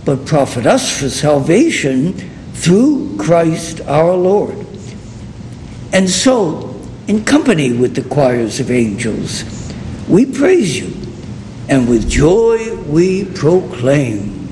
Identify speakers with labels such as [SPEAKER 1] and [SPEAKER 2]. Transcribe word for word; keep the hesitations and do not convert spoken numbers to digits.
[SPEAKER 1] but profit us for salvation through Christ our Lord. And so, in company with the choirs of angels, we praise you, and with joy we proclaim,